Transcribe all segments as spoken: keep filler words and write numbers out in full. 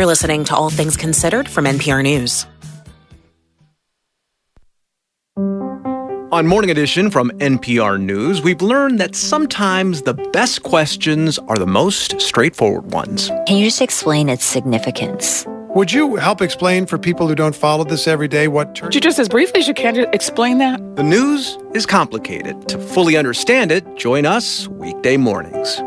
You're listening to All Things Considered from N P R News. On Morning Edition from N P R News, we've learned that sometimes the best questions are the most straightforward ones. Can you just explain its significance? Would you help explain for people who don't follow this every day what turn? Could you just as briefly as you can explain that? The news is complicated. To fully understand it, join us weekday mornings.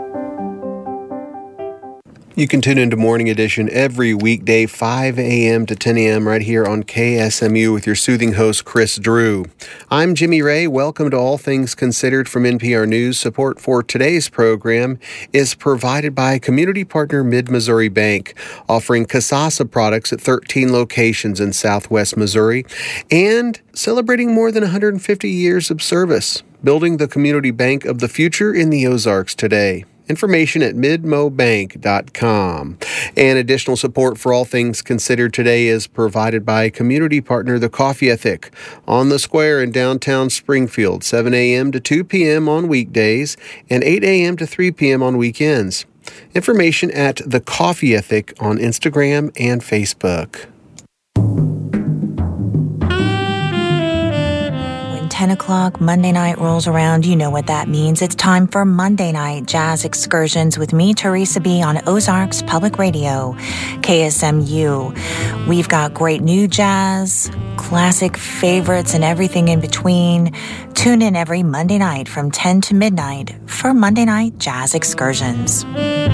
You can tune into Morning Edition every weekday, five a.m. to ten a.m. right here on K S M U with your soothing host, Chris Drew. I'm Jimmy Ray. Welcome to All Things Considered from N P R News. Support for today's program is provided by community partner Mid-Missouri Bank, offering Kasasa products at thirteen locations in southwest Missouri and celebrating more than one hundred fifty years of service, building the community bank of the future in the Ozarks today. Information at midmo bank dot com. And additional support for All Things Considered today is provided by community partner The Coffee Ethic on the Square in downtown Springfield, seven a.m. to two p.m. on weekdays and eight a.m. to three p.m. on weekends. Information at The Coffee Ethic on Instagram and Facebook. ten o'clock Monday night rolls around, you know what that means. It's time for Monday Night Jazz Excursions with me, Teresa B., on Ozarks Public Radio, K S M U. We've got great new jazz, classic favorites, and everything in between. Tune in every Monday night from ten to midnight for Monday Night Jazz Excursions.